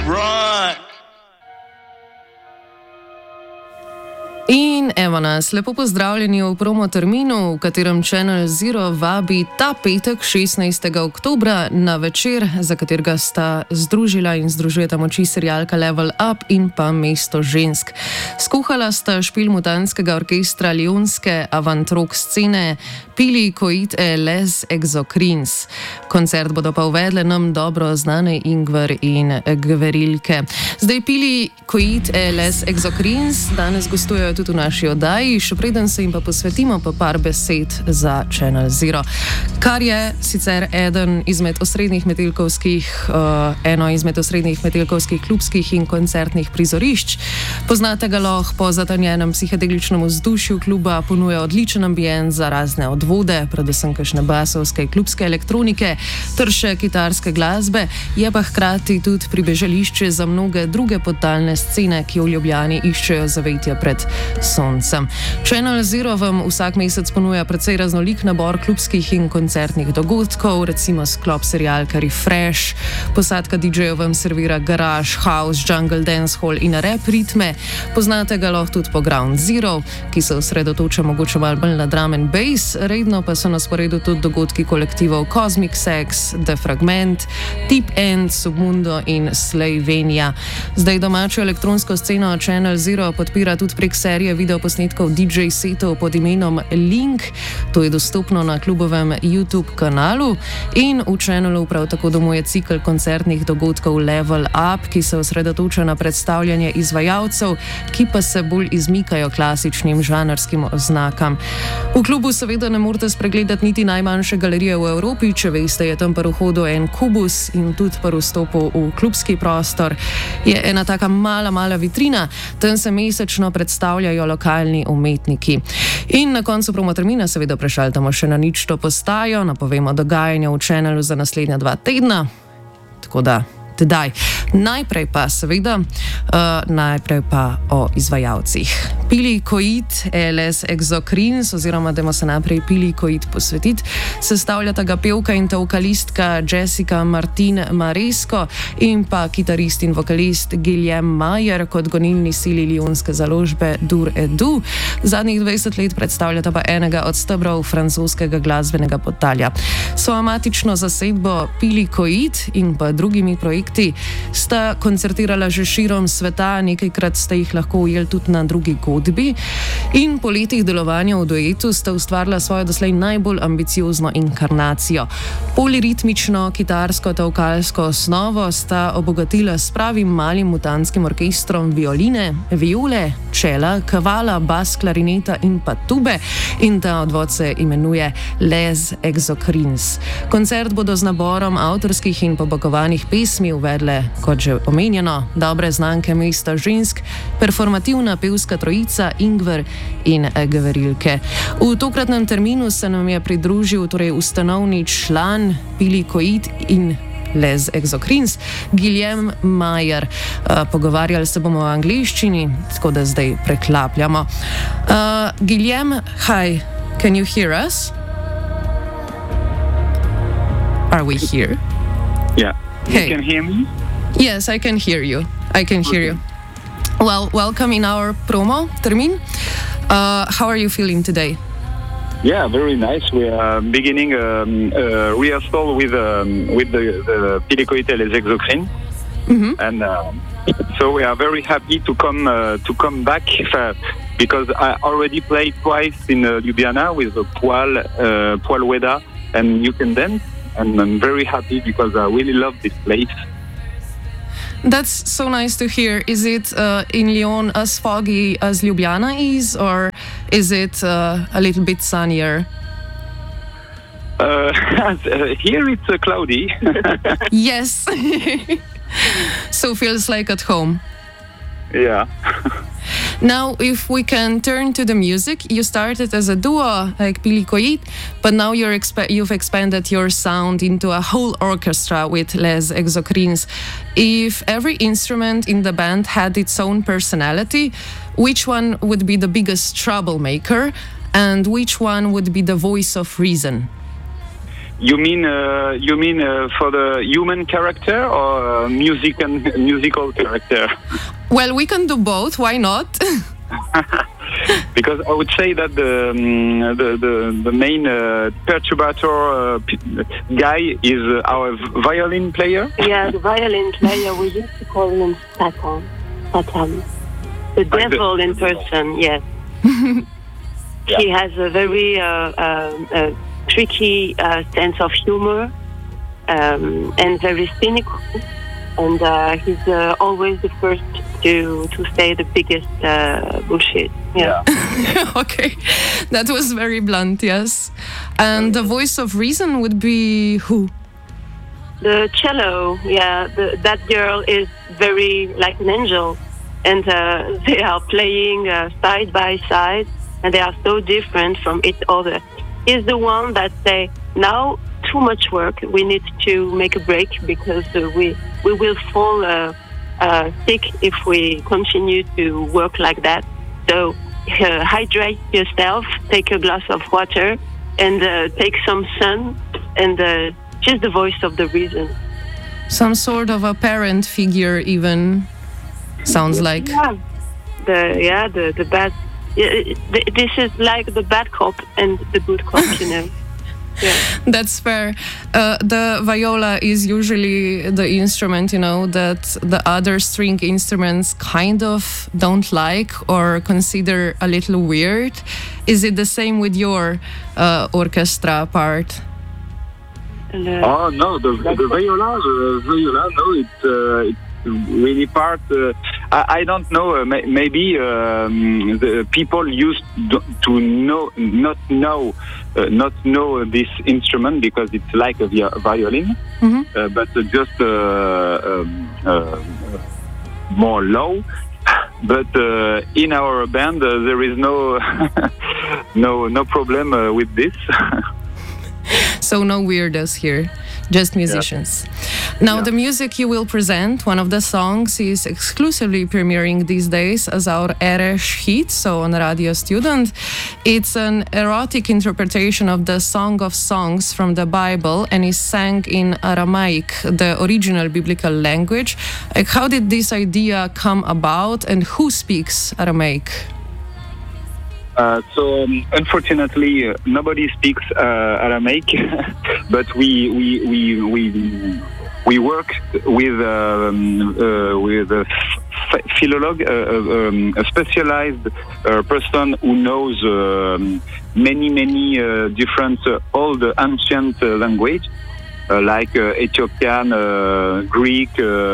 Run! In evo nas, lepo pozdravljeni v promo terminu, v katerem Channel Zero vabi ta petek 16. oktobra na večer, za katerega sta združila in združujeta moči serialka Level Up in pa Mesto žensk. Skuhala sta špil mutanskega orkestra lionske avant-rock scene Pili Koit les Exocrines. Koncert bodo pa uvedle nam dobro znane Ingvar in Gverilke. Zdaj Pili Koit les Exocrines danes gostujejo tudi v naši oddaji, še preden se jim pa posvetimo pa par besed za Channel Zero, kar je sicer eno izmed osrednjih metelkovskih klubskih in koncertnih prizorišč. Poznate ga lahko po zatanjenem psihedeličnem vzdušju kluba, ponuja odličen ambient za razne odvode, predvsem kakšne basovske klubske elektronike ter še kitarske glasbe, je pa hkrati tudi pribežališče za mnoge druge podtalne scene, ki v Ljubljani iščejo zavetje pred soncem. Channel Zero vam vsak mesec ponuja precej raznolik nabor klubskih in koncertnih dogodkov, recimo sklop serialka Refresh, posadka DJ-jev vam servira garage, house, jungle, dancehall in rap ritme. Poznate ga lahko tudi po Ground Zero, ki se osredotoča mogoče malo bolj na drum and bass, redno pa so na sporedu tudi dogodki kolektivov Cosmic Sex, The Fragment, Tip End, Submundo in Slovenia. Zdaj domačo elektronsko sceno Channel Zero podpira tudi prek serije videoposnetkov DJ setov pod imenom Link. To je dostopno na klubovem YouTube kanalu in v Channelu prav tako domuje cikl koncertnih dogodkov Level Up, ki se osredotoča na predstavljanje izvajalcev, ki pa se bolj izmikajo klasičnim žanrskim oznakam. V klubu seveda ne morete spregledati niti najmanjše galerije v Evropi, če veste, je tam pri vhodu en kubus in tudi pri vstopu v klubski prostor je ena taka mala vitrina, tam se mesečno predstavljajo lokalni umetniki. In na koncu promotermina seveda prešaltamo še na ničto postajo, napovemo dogajanje v Channelu za naslednja 2 tedna. Tako da, tedaj. Najprej pa o izvajalcih. Pili Koit les Exocrines, oziroma dajmo se najprej Pili Koit posvetiti, sestavljata ga pevka in vokalistka Jessica Martin Maresko in pa kitarist in vokalist Guillem Mayer kot gonilni sili lionske založbe Dur et Du. Zadnjih 20 let predstavljata pa enega od stebrov francoskega glasbenega podtalja. Svojo matično zasedbo Pili Koit in pa drugimi projekti sta koncertirala že širom sveta, nekajkrat ste jih lahko ujeli tudi na drugi godbi in po letih delovanja v duetu sta ustvarila svojo doslej najbolj ambiciozno inkarnacijo. Poliritmično, kitarsko, vokalsko osnovo sta obogatila s pravim malim mutantskim orkestrom violine, viole, čela, kavala, bas, klarineta in pa tube in ta odvod se imenuje Les Exocrines. Koncert bodo z naborom avtorskih in pobogovanih pesmi uvedle, kot že omenjeno, dobre znanke Mesta žensk, performativna pevska trojica Ingvar in Gverilke. V tokratnem terminu se nam je pridružil ustanovni član Pili Koit in les Exocrines, Guillem Mayer. Pogovarjali se bomo v angleščini, tako da zdaj preklapljamo. Guillem, hi, can you hear us? Are we here? Yeah. Hey. You can hear me? Yes, I can hear you. You. Well, welcome in our promo termin. How are you feeling today? Yeah, very nice. We are beginning a rehearsal with the Pili Koit les Exocrines, and so we are very happy to come back because I already played twice in Ljubljana with Poal Weda and You Can Dance, and I'm very happy because I really love this place. That's so nice to hear. Is it in Lyon as foggy as Ljubljana is, or is it a little bit sunnier? Here it's cloudy. Yes. So feels like at home. Yeah. Now, if we can turn to the music, you started as a duo like Pili Koit, but now you've expanded your sound into a whole orchestra with Les Exocrines. If every instrument in the band had its own personality, which one would be the biggest troublemaker and which one would be the voice of reason? You mean for the human character or musical character? Well, we can do both. Why not? Because I would say that the main perturbator guy is our violin player. Yeah, the violin player. We used to call him Satan, the devil in person. Yes. Yeah. He has a very tricky sense of humor and very cynical, and he's always the first to say the biggest bullshit. Yeah. Okay, that was very blunt. Yes, and the voice of reason would be who? The cello. Yeah, that girl is very like an angel, and they are playing side by side. And they are so different from each other. He's the one that say, now too much work, we need to make a break because we will fall sick if we continue to work like that. So hydrate yourself, take a glass of water, and take some sun, and she's the voice of the reason. Some sort of a parent figure even, sounds like. Yeah, the bad... This is like the bad cop and the good cop, you know. Yeah. That's fair. The viola is usually the instrument, you know, that the other string instruments kind of don't like or consider a little weird. Is it the same with your orchestra part? Oh no, the viola, no, it's really part. I don't know. Maybe the people used to not know this instrument because it's like a violin, but just more low. But in our band, there is no no problem with this. So no weirdos here, just musicians. Yeah. Now the music you will present, one of the songs is exclusively premiering these days as our Ereš hit, so on Radio Student. It's an erotic interpretation of the Song of Songs from the Bible and is sang in Aramaic, the original biblical language. How did this idea come about and who speaks Aramaic? So unfortunately, nobody speaks Aramaic, but we worked with a philolog, a specialized person who knows many different old ancient language. Like Ethiopian, Greek,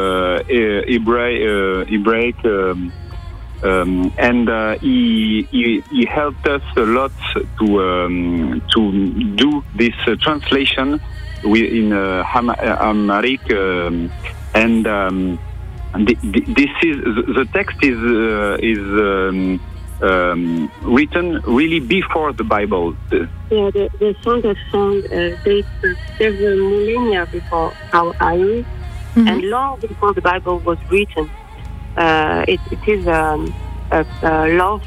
Hebraic, and he helped us a lot to do this translation in Amharic, and this is the text is written really before the Bible. Yeah, the Song of Songs dates several millennia before our era, and long before the Bible was written. It is a love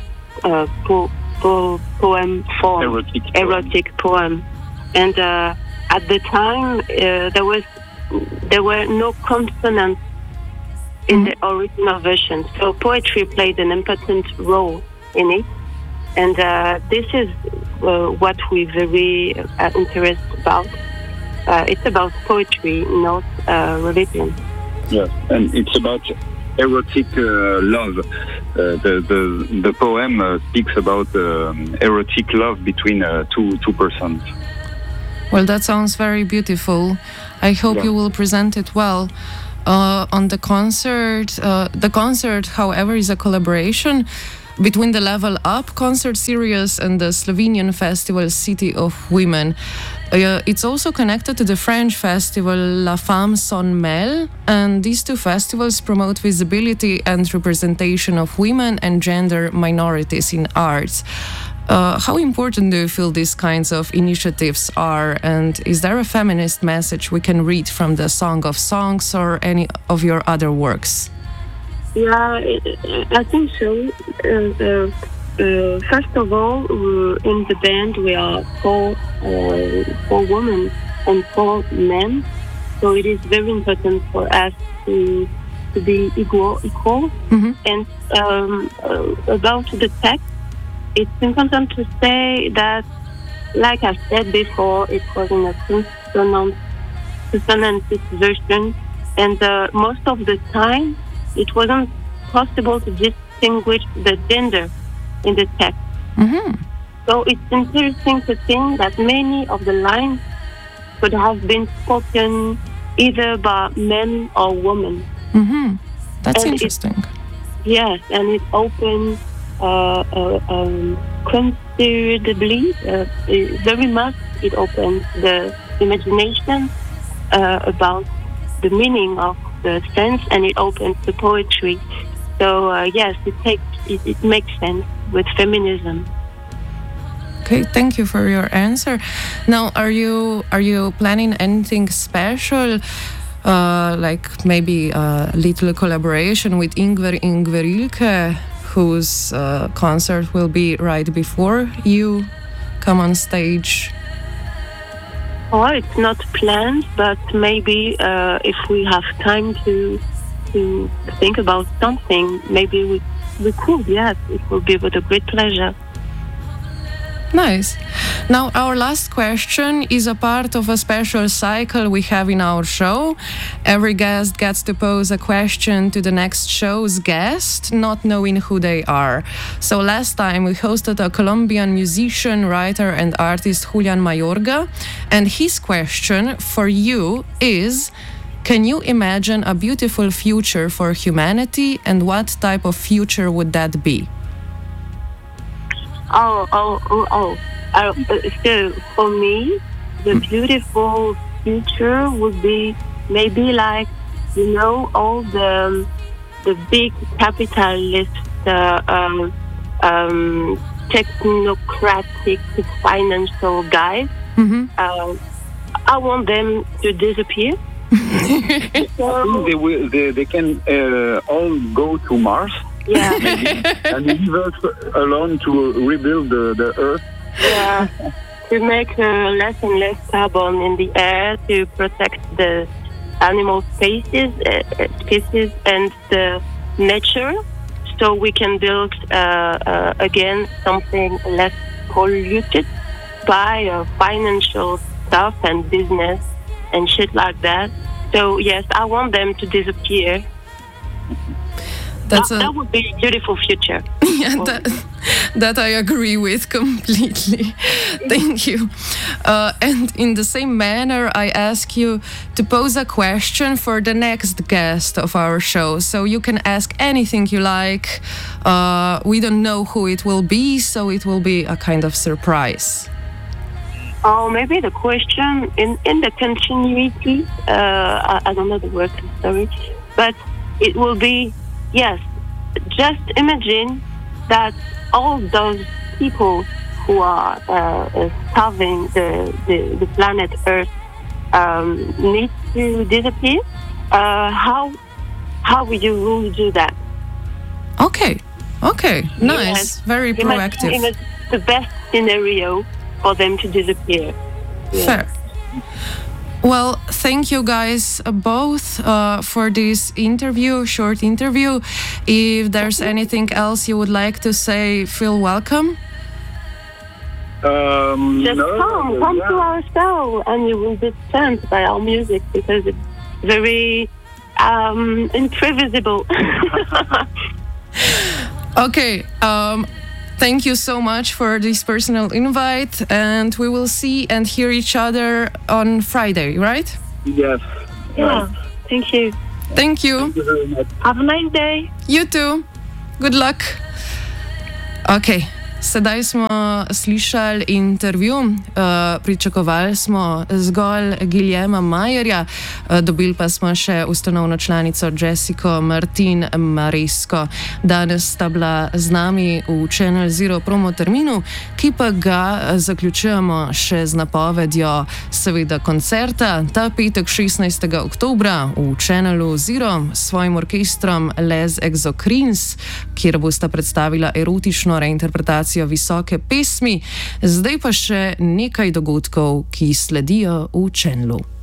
poem form, erotic poem, and at the time there were no consonants in the original version, so poetry played an important role in it, and this is what we very interested about. It's about poetry, not religion. Yes, and it's about erotic love. The poem speaks about erotic love between two persons. Well, that sounds very beautiful. I hope you will present it well. On the concert, however, is a collaboration between the Level Up concert series and the Slovenian festival City of Women. It's also connected to the French festival La Femme Sans Mêle, and these two festivals promote visibility and representation of women and gender minorities in arts. How important do you feel these kinds of initiatives are, and is there a feminist message we can read from the Song of Songs or any of your other works? Yeah, I think so. First of all, in the band we are four women, and 4 men. So it is very important for us to be equal. Mm-hmm. And about the text, it's important to say that, like I said before, it was in a consonant version, and most of the time it wasn't possible to distinguish the gender in the text. Mm-hmm. So it's interesting to think that many of the lines could have been spoken either by men or women. Mm-hmm. That's And interesting. Yes, and it opens considerably, very much. It opens the imagination about the meaning of the sense, and it opens the poetry. So yes, it makes sense with feminism. Okay, thank you for your answer. Now, are you planning anything special, like maybe a little collaboration with Ingvar Ingvarilke, whose concert will be right before you come on stage? Oh, it's not planned, but maybe if we have time to think about something, maybe we could. Yes, it will be with a great pleasure. Nice. Now, our last question is a part of a special cycle we have in our show. Every guest gets to pose a question to the next show's guest, not knowing who they are. So last time we hosted a Colombian musician, writer and artist Julian Mayorga, and his question for you is: can you imagine a beautiful future for humanity, and what type of future would that be? So for me, the beautiful future would be maybe like, all the big capitalist, technocratic financial guys. Mm-hmm. I want them to disappear. They can all go to Mars. Yeah. And leave us alone to rebuild the Earth. Yeah, to make less and less carbon in the air, to protect the animal species and the nature, so we can build again something less polluted by financial stuff and business and shit like that. So yes, I want them to disappear. That would be a beautiful future. Yeah, that I agree with completely. Thank you. And in the same manner, I ask you to pose a question for the next guest of our show. So you can ask anything you like. We don't know who it will be, so it will be a kind of surprise. Oh, maybe the question in the continuity, I don't know the word, sorry, but it will be, yes, just imagine that all those people who are starving the planet Earth need to disappear. How will you do that? Okay, nice, Yes. very proactive. Imagine the best scenario for them to disappear. Yeah. Fair. Well, thank you guys both for this short interview. If there's anything else you would like to say, feel welcome. Just come to our show, and you will be stunned by our music because it's very imprevisible. Okay. Thank you so much for this personal invite, and we will see and hear each other on Friday, right? Yes. Yeah. Thank you. Thank you. Thank you very much. Have a nice day. You too. Good luck. Okay. Sedaj smo slišali intervju, pričakovali smo zgolj Guillerma Mayerja, dobili pa smo še ustanovno članico Jessico Martin Maresco. Danes sta bila z nami v Channel Zero promo terminu, ki pa ga zaključujemo še z napovedjo seveda koncerta ta petek 16. oktobra v Channelu Zero s svojim orkestrom Les Exocrines, kjer bosta predstavila erotično reinterpretacijo akcijo Visoke pesmi. Zdaj pa še nekaj dogodkov, ki sledijo v Chenlu.